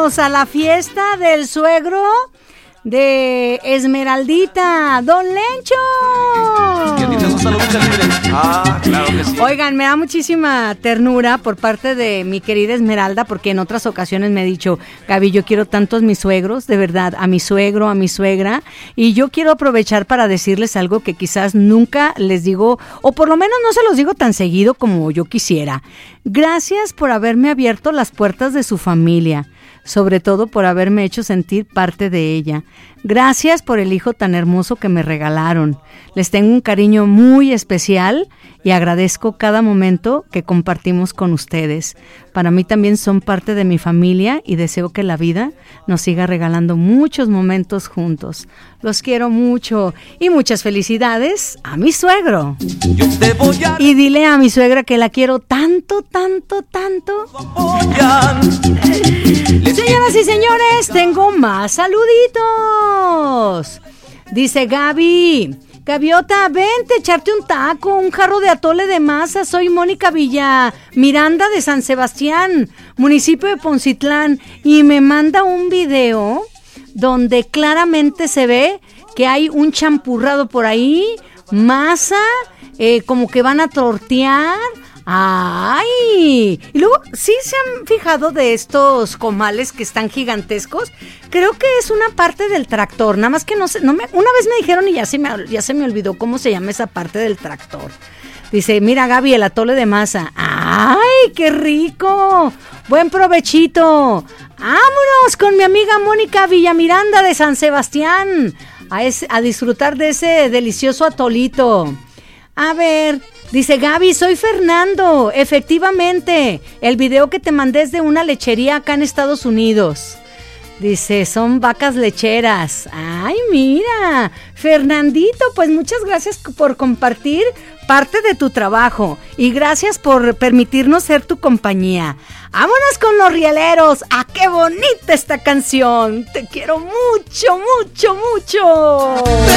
Vámonos a la fiesta del suegro de Esmeraldita, Don Lencho. Claro que sí. Oigan, me da muchísima ternura por parte de mi querida Esmeralda, porque en otras ocasiones me ha dicho, Gaby, yo quiero tanto a mis suegros, de verdad, a mi suegro, a mi suegra, y yo quiero aprovechar para decirles algo que quizás nunca les digo, o por lo menos no se los digo tan seguido como yo quisiera. Gracias por haberme abierto las puertas de su familia, sobre todo por haberme hecho sentir parte de ella. Gracias por el hijo tan hermoso que me regalaron. Les tengo un cariño muy especial y agradezco cada momento que compartimos con ustedes. Para mí también son parte de mi familia y deseo que la vida nos siga regalando muchos momentos juntos. Los quiero mucho y muchas felicidades a mi suegro. Y dile a mi suegra que la quiero tanto, tanto, tanto. Señoras y señores, tengo más saluditos. Dice Gaviota, vente, echarte un taco, un jarro de atole de masa. Soy Mónica Villa Miranda de San Sebastián, municipio de Poncitlán, y me manda un video donde claramente se ve que hay un champurrado por ahí, masa, como que van a tortear. ¡Ay! Y luego, ¿sí se han fijado de estos comales que están gigantescos? Creo que es una parte del tractor, nada más que una vez me dijeron y ya se me olvidó cómo se llama esa parte del tractor. Dice, mira Gaby, el atole de masa. ¡Ay, qué rico! ¡Buen provechito! ¡Vámonos con mi amiga Mónica Villamiranda de San Sebastián! A disfrutar de ese delicioso atolito. A ver, dice Gaby, soy Fernando. Efectivamente, el video que te mandé es de una lechería acá en Estados Unidos. Dice, son vacas lecheras. ¡Ay, mira! Fernandito, pues muchas gracias por compartir parte de tu trabajo y gracias por permitirnos ser tu compañía. ¡Vámonos con los rieleros! ¡Ah, qué bonita esta canción! ¡Te quiero mucho, mucho, mucho!